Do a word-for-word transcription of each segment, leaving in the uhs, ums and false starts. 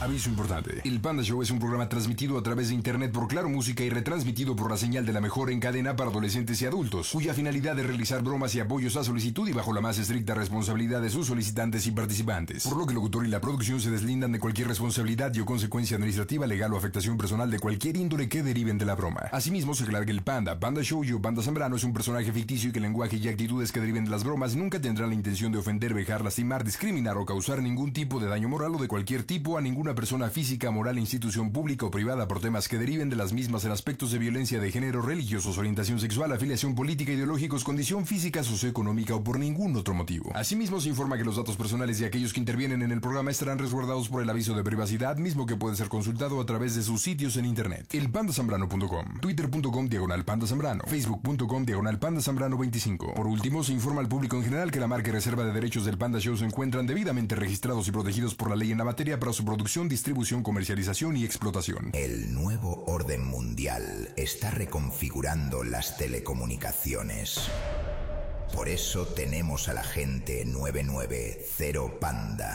Aviso importante. El Panda Show es un programa transmitido a través de internet por Claro Música y retransmitido por la señal de la mejor en cadena para adolescentes y adultos, cuya finalidad es realizar bromas y apoyos a solicitud y bajo la más estricta responsabilidad de sus solicitantes y participantes. Por lo que el locutor y la producción se deslindan de cualquier responsabilidad y o consecuencia administrativa, legal o afectación personal de cualquier índole que deriven de la broma. Asimismo, se aclara que el Panda, Panda Show y o Panda Zambrano es un personaje ficticio y que el lenguaje y actitudes que deriven de las bromas nunca tendrán la intención de ofender, vejar, lastimar, discriminar o causar ningún tipo de daño moral o de cualquier tipo a ninguna persona física, moral, institución pública o privada por temas que deriven de las mismas en aspectos de violencia de género, religiosos, orientación sexual, afiliación política, ideológicos, condición física, socioeconómica o por ningún otro motivo. Asimismo, se informa que los datos personales de aquellos que intervienen en el programa estarán resguardados por el aviso de privacidad, mismo que puede ser consultado a través de sus sitios en internet. El panda zambrano punto com, twitter punto com diagonal panda zambrano, facebook punto com diagonal panda zambrano veinticinco. Por último, se informa al público en general que la marca y reserva de derechos del Panda Show se encuentran debidamente registrados y protegidos por la ley en la materia para su producción, distribución, comercialización y explotación. El nuevo orden mundial está reconfigurando las telecomunicaciones. Por eso tenemos al agente nueve nueve cero Panda.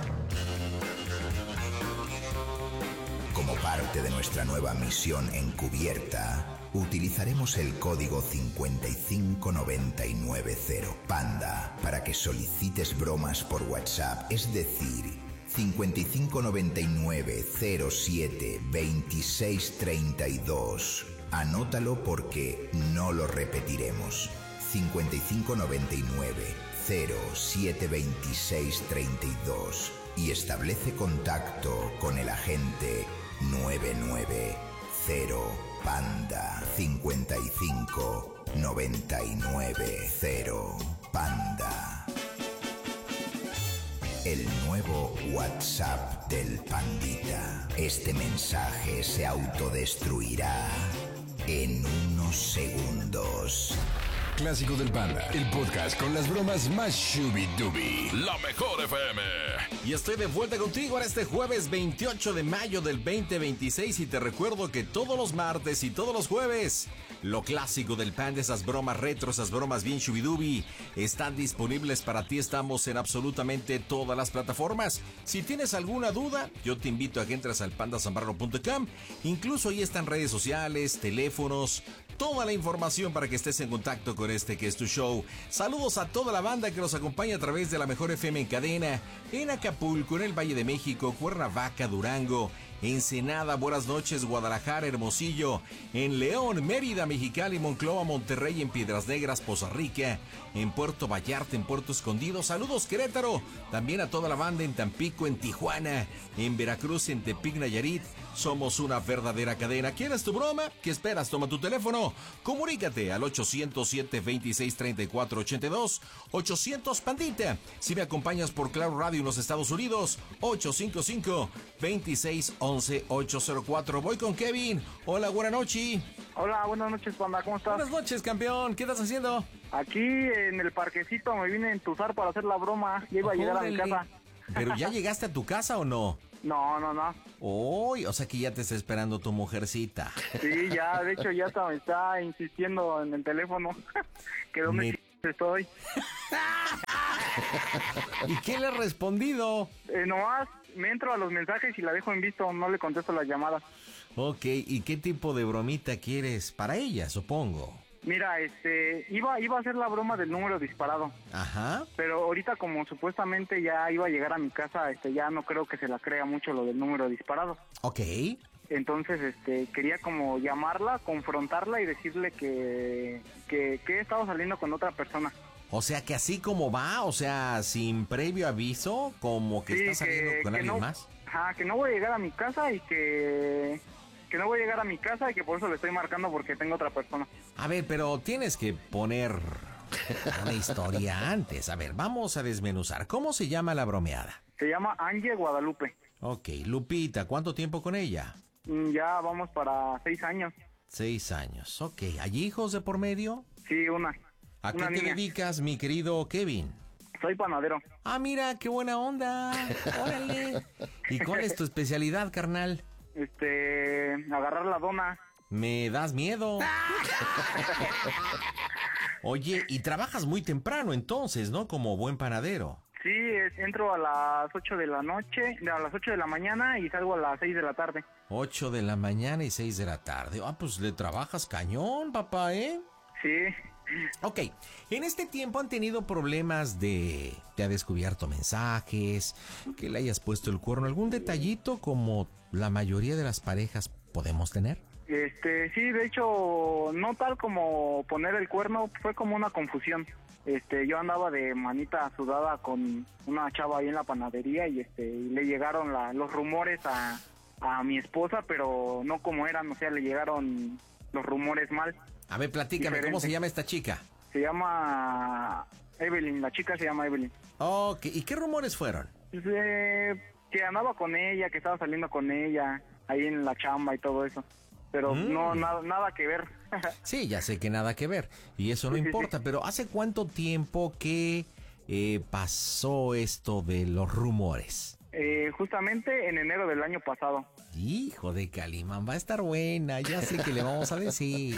Como parte de nuestra nueva misión encubierta, utilizaremos el código cincuenta y cinco noventa y nueve cero Panda para que solicites bromas por WhatsApp, es decir, cincuenta y cinco noventa y nueve cero siete veintiséis treinta y dos. Anótalo porque no lo repetiremos. cincuenta y cinco noventa y nueve cero siete veintiséis treinta y dos y establece contacto con el agente nueve nueve cero Panda. Cincuenta y cinco noventa y nueve cero Panda. El nuevo WhatsApp del Pandita. Este mensaje se autodestruirá en unos segundos. Clásico del Panda, el podcast con las bromas más shubi-dubi. La mejor F M. Y estoy de vuelta contigo en este jueves veintiocho de mayo del veinte veintiséis y te recuerdo que todos los martes y todos los jueves lo clásico del Panda, esas bromas retro, esas bromas bien shubi-dubi, están disponibles para ti. Estamos en absolutamente todas las plataformas. Si tienes alguna duda, yo te invito a que entres al panda zambrano punto com. Incluso ahí están redes sociales, teléfonos, toda la información para que estés en contacto con este que es tu show. Saludos a toda la banda que nos acompaña a través de la mejor F M en cadena, en Acapulco, en el Valle de México, Cuernavaca, Durango, Ensenada, buenas noches, Guadalajara, Hermosillo, en León, Mérida, Mexicali, Monclova, Monterrey, en Piedras Negras, Poza Rica, en Puerto Vallarta, en Puerto Escondido. Saludos, Querétaro. También a toda la banda en Tampico, en Tijuana, en Veracruz, en Tepic, Nayarit. Somos una verdadera cadena. ¿Quieres tu broma? ¿Qué esperas? Toma tu teléfono. Comunícate al ochocientos siete veintiséis treinta y cuatro ochenta y dos. ochocientos Pandita. Si me acompañas por Claro Radio en los Estados Unidos, ochocientos cincuenta y cinco veintiséis once ochocientos cuatro. Voy con Kevin. Hola, buenas noches. Hola, buenas noches, Panda. ¿Cómo estás? Buenas noches, campeón. ¿Qué estás haciendo? Aquí en el parquecito me vine a entusar para hacer la broma. Ya iba a llegar a mi casa. ¿Pero ya llegaste a tu casa o no? No, no, no. Uy, o sea que ya te está esperando tu mujercita. Sí, ya, de hecho ya está, me está insistiendo en el teléfono que dónde Me... estoy. ¿Y qué le has respondido? Eh, nomás me entro a los mensajes y la dejo en visto, no le contesto las llamadas. Ok, ¿y qué tipo de bromita quieres? Para ella, supongo. Mira, este, iba, iba a hacer la broma del número disparado. Ajá. Pero ahorita como supuestamente ya iba a llegar a mi casa, este, ya no creo que se la crea mucho lo del número disparado. Ok. Entonces, este, quería como llamarla, confrontarla y decirle que, que, que he estado saliendo con otra persona. O sea, que así como va, o sea, sin previo aviso, como que sí, está saliendo que, con que alguien no, más. Ajá, que no voy a llegar a mi casa y que... que no voy a llegar a mi casa y que por eso le estoy marcando porque tengo otra persona. A ver, pero tienes que poner una historia antes. A ver, vamos a desmenuzar. ¿Cómo se llama la bromeada? Se llama Angie Guadalupe. Ok, Lupita, ¿cuánto tiempo con ella? Ya vamos para seis años. Seis años, ok. ¿Hay hijos de por medio? Sí, una. ¿A una qué niña. te dedicas, mi querido Kevin? Soy panadero. Ah, mira, qué buena onda. Órale. ¿Y cuál es tu especialidad, carnal? Este, agarrar la dona. Me das miedo. Oye, y trabajas muy temprano entonces, ¿no? Como buen panadero. Sí, es, entro a las ocho de la noche, a las ocho de la mañana y salgo a las seis de la tarde. ocho de la mañana y seis de la tarde. Ah, pues le trabajas cañón, papá, ¿eh? Sí. Ok, en este tiempo han tenido problemas de... Te ha descubierto mensajes, que le hayas puesto el cuerno, algún detallito como la mayoría de las parejas podemos tener. Este, sí, de hecho, no tal como poner el cuerno, fue como una confusión. Este, yo andaba de manita sudada con una chava ahí en la panadería y este, y le llegaron la, los rumores a, a mi esposa, pero no como eran, o sea, le llegaron los rumores mal. A ver, platícame, Diferente. ¿cómo se llama esta chica? Se llama Evelyn, la chica se llama Evelyn. Ok, ¿y qué rumores fueron? Pues, eh, que andaba con ella, que estaba saliendo con ella, ahí en la chamba y todo eso. Pero Mm. no, nada, nada que ver. Sí, ya sé que nada que ver, y eso no Sí, sí, importa, sí. pero ¿hace cuánto tiempo que eh, pasó esto de los rumores? Eh, justamente en enero del año pasado. Hijo de Calimán, va a estar buena, ya sé que le vamos a decir.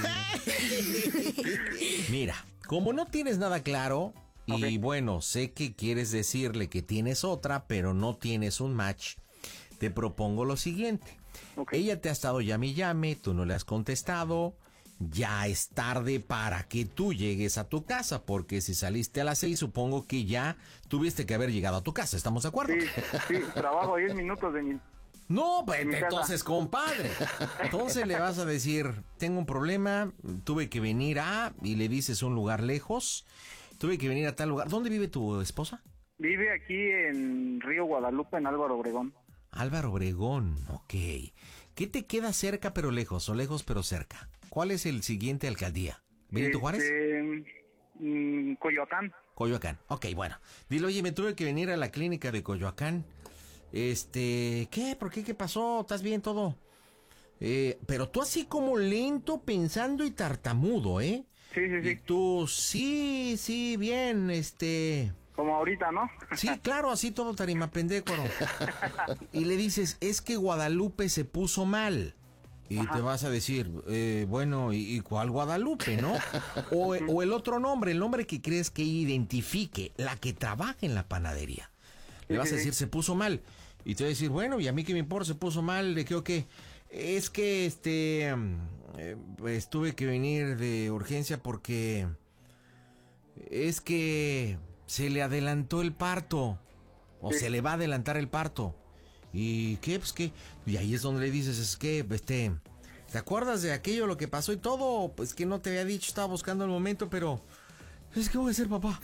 Mira, como no tienes nada claro, y Ok. bueno, sé que quieres decirle que tienes otra, pero no tienes un match, te propongo lo siguiente. Ok. Ella te ha estado llame y llame, tú no le has contestado, ya es tarde para que tú llegues a tu casa, porque si saliste a las seis, supongo que ya tuviste que haber llegado a tu casa, ¿estamos de acuerdo? Sí, sí, trabajo a diez minutos de mi... No, pues En mi casa. entonces, compadre. Entonces le vas a decir, tengo un problema, tuve que venir a, y le dices un lugar lejos, tuve que venir a tal lugar. ¿Dónde vive tu esposa? Vive aquí en Río Guadalupe, en Álvaro Obregón. Álvaro Obregón, ok. ¿Qué te queda cerca pero lejos, o lejos pero cerca? ¿Cuál es el siguiente alcaldía? ¿Benito Juárez? Este, mm, Coyoacán. Coyoacán. Ok, bueno. Dile, oye, me tuve que venir a la clínica de Coyoacán. Este, ¿qué? ¿Por qué? ¿Qué pasó? ¿Estás bien todo? Eh, pero tú así como lento, pensando y tartamudo, ¿eh? Sí, sí, Y sí. tú, sí, sí, bien, este... Como ahorita, ¿no? Sí, claro, así todo tarimapendécuaro. Y le dices, es que Guadalupe se puso mal. Y Ajá. te vas a decir, eh, bueno, ¿y, y cuál Guadalupe, no? O, o el otro nombre, el nombre que crees que identifique, la que trabaja en la panadería. Le Sí, vas sí, a decir, sí. se puso mal. Y te va a decir, bueno, ¿y a mí qué me importa? Se puso mal, ¿de qué o qué? Es que, este, mm, eh, pues tuve que venir de urgencia porque es que se le adelantó el parto. O Sí. se le va a adelantar el parto. ¿Y qué? Pues qué. Y ahí es donde le dices, es que, este, ¿te acuerdas de aquello, lo que pasó y todo? Pues que no te había dicho, estaba buscando el momento, pero es que voy a ser papá.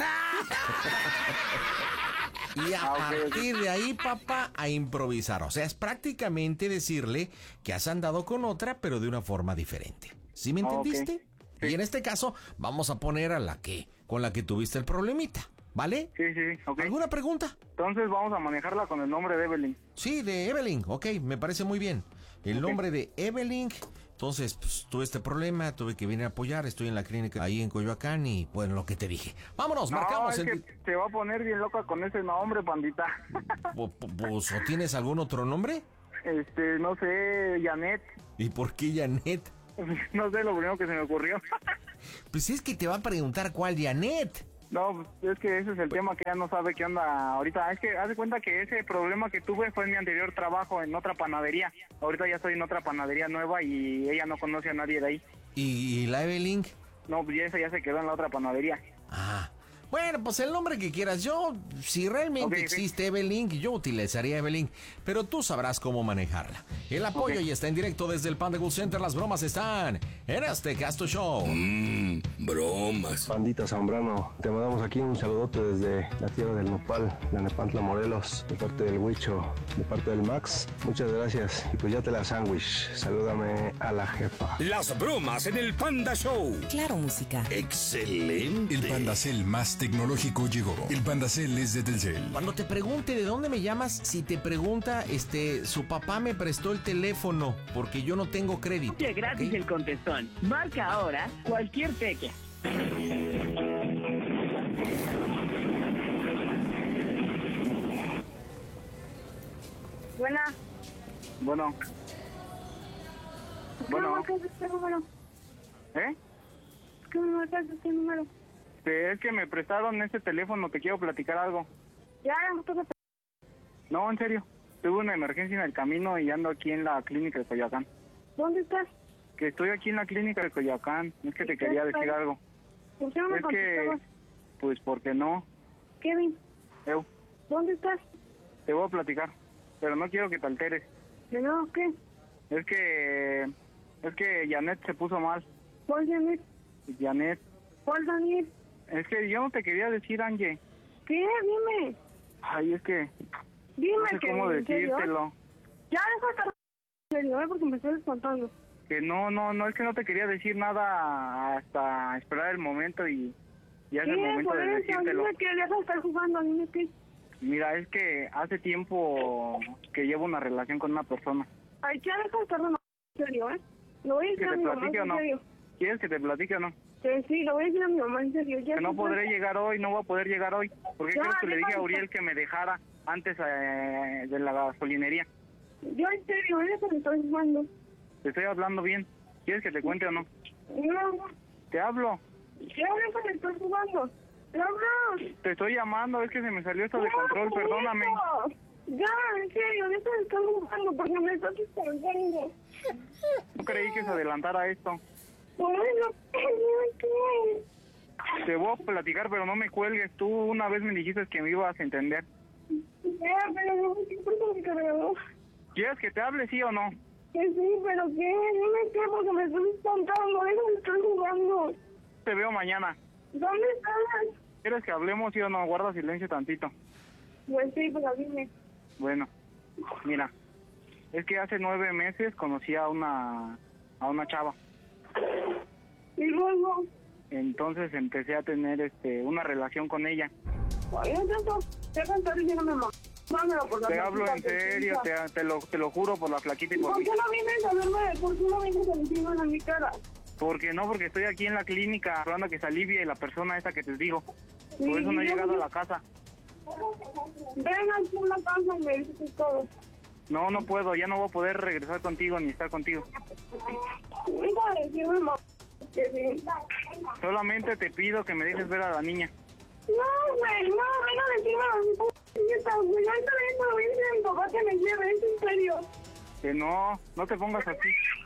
Y a Ah, ok. partir de ahí, papá, a improvisar. O sea, es prácticamente decirle que has andado con otra, pero de una forma diferente. ¿Sí me Ah, ok. entendiste? Sí. Y en este caso, vamos a poner a la que, con la que tuviste el problemita, ¿vale? Sí, sí, ok. ¿Alguna pregunta? Entonces vamos a manejarla con el nombre de Evelyn. Sí, de Evelyn, ok, me parece muy bien. El Ok. nombre de Evelyn. Entonces, pues, tuve este problema, tuve que venir a apoyar, estoy en la clínica ahí en Coyoacán y, bueno, lo que te dije. Vámonos, No, marcamos es el... que te va a poner bien loca con ese nombre, pandita. Po- po- Pues, ¿o tienes algún otro nombre? Este, no sé, Janet. ¿Y por qué Janet? No sé, lo primero que se me ocurrió. Pues es que te va a preguntar cuál Janet. No, es que ese es el tema que ya no sabe qué onda ahorita. Es que haz de cuenta que ese problema que tuve fue en mi anterior trabajo en otra panadería. Ahorita ya estoy en otra panadería nueva y ella no conoce a nadie de ahí. ¿Y, y la Evelyn? No, pues ya esa ya se quedó en la otra panadería. Ah, bueno, pues el nombre que quieras. Yo, si realmente Ok, ok. existe Evelyn, yo utilizaría Evelyn, pero tú sabrás cómo manejarla. El apoyo Ok. ya está en directo desde el Panda Gold Center. Las bromas están en este Casto Show. Mmm, bromas. Pandita Zambrano, te mandamos aquí un saludote desde la tierra del Nopal, la Nepantla, Morelos, de parte del Huicho, de parte del Max. Muchas gracias y pues ya te la sándwich. Salúdame a la jefa. Las bromas en el Panda Show. Claro, música. Excelente. El Pandacel más tecnológico llegó. El Pandacel es de Telcel. Cuando te pregunte de dónde me llamas, si te pregunta, este, su papá me prestó el teléfono porque yo no tengo crédito. Oye, gratis ¿ok? el contestón. Marca ahora cualquier tecla. Buena. Bueno, ¿Por qué Bueno. me marcas este número? ¿eh? ¿Por qué me marcas este número? Este, es que me prestaron ese teléfono, te quiero platicar algo. Ya, no te... No, en serio. Tuve una emergencia en el camino y ando aquí en la clínica de Coyoacán. ¿Dónde estás? Que estoy aquí en la clínica de Coyoacán. Es que te quería decir algo. ¿Por qué no me Es que... Pues porque no. Kevin. Eu, ¿Dónde estás? te voy a platicar. Pero no quiero que te alteres. ¿De nuevo qué? Es que... Es que Janet se puso mal. ¿Cuál Janet? Janet. ¿Cuál Daniel? Es que yo no te quería decir, Angie. ¿Qué? Dime. Ay, es que... Dime No sé que... cómo ¿en serio? decírtelo. Ya, deja de estar... En serio, ¿eh? Porque me estoy espantando. Que no, no, no, es que no te quería decir nada hasta esperar el momento y... Ya es el ¿Qué? momento Por de eso, decírtelo. dime que deja de estar jugando, dime qué. Mira, es que hace tiempo que llevo una relación con una persona. Ay, ya deja de estar dando... En serio, ¿eh? Lo voy a decir ¿Que a te mi mamá, platique o en no? serio. ¿Quieres que te platique o no? Que sí, lo voy a decir a mi mamá, en serio. Ya Que no se podré fue. llegar hoy, no voy a poder llegar hoy. ¿Por qué Ya, crees que le dije a déjalo. Uriel que me dejara antes eh, de la gasolinería? Yo en serio, ¿eh? Que me estoy jugando. Te estoy hablando bien. ¿Quieres que te cuente o no? No, Te hablo. ya deja de estar jugando. No, no. Te estoy llamando, es que se me salió esto de control, No, perdóname. hijo. Ya, en serio, deja de estar jugando porque me estás espantando. No creí que se adelantara esto. Por eso, ¿qué? Te voy a platicar, pero no me cuelgues. Tú una vez me dijiste que me ibas a entender. Ya, pero no me importa mi cargador. ¿Quieres que te hable, sí o no? Que sí, pero ¿qué? Dime qué, porque me estoy espantando. Deja de estar jugando. Te veo mañana. ¿Dónde estás? ¿Quieres que hablemos, sí o no? Guarda silencio tantito. Pues sí, pero dime. Bueno, mira, es que hace nueve meses conocí a una a una chava. Y luego, Entonces empecé a tener este una relación con ella. ay, es eso. Deja de estar diciéndome mamá. Mándalo por la Te hablo en flaquita, serio, flaquita. te, te lo te lo juro por la flaquita y ¿Y por por mí. qué no vienes a verme? ¿Por qué no vienes a decirme en mi cara? Porque no, porque estoy aquí en la clínica hablando que se alivie la persona esa que te digo. Sí, Por eso no he y llegado a luego- la casa. Ven aquí a la casa y me dices todo. No, no puedo, ya no voy a poder regresar contigo ni estar contigo. Venga a decirme mamá. Que sí. Solamente te pido que me dejes ver a la niña. No, güey, no, venga a decirme a mi p***, güey. Ahorita vengo, lo voy a decir a mi papá que me lleve, es en serio. Que no, no te pongas así.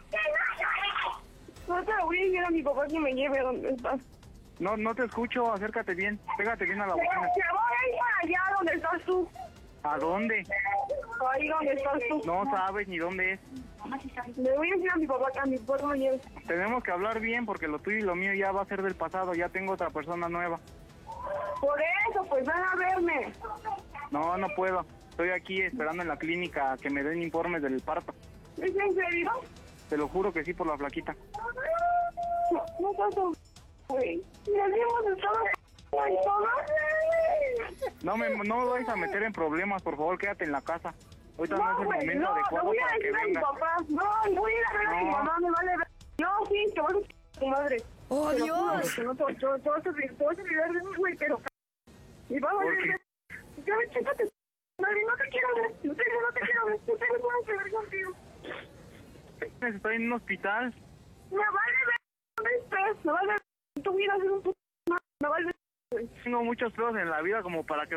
No te lo voy a decir a mi papá que me lleve donde estás. No, no te escucho, acércate bien, pégate bien a la Que bocina. voy para allá donde estás tú. ¿A dónde? Ahí donde estás tú. No sabes ni dónde es. Le voy a decir a mi papá que a mi papá me lleve. Tenemos que hablar bien porque lo tuyo y lo mío ya va a ser del pasado, ya tengo otra persona nueva. Por eso, pues ven a verme. No, no puedo. Estoy aquí esperando en la clínica a que me den informes del parto. ¿Es en serio? Te lo juro que sí por la flaquita. No, no tanto, güey. Y así hemos estado y todo. No me, no me vayas a meter en problemas, por favor, quédate en la casa. Ahorita no, No, es el güey, momento no, le adecuado voy a para que decir a mi vengas. papá. No, voy a ir a ver a mi No. mamá, me vale ver. No, sí, te voy a decir a tu madre. ¡Oh, Te lo juro, Dios! que no te, te, te vas a olvidar- te vas a olvidar de mí, güey, pero... Y vamos a ¿Por qué? ver... Ya ves, chécate. Madre, no te quiero ver. En serio, no te quiero ver. No tengo nada que ver contigo. Estoy en un hospital. Me vale ver dónde estés. Me vale ver tu vida es un puto... Me vale ver... Tengo muchos pedos en la vida como para que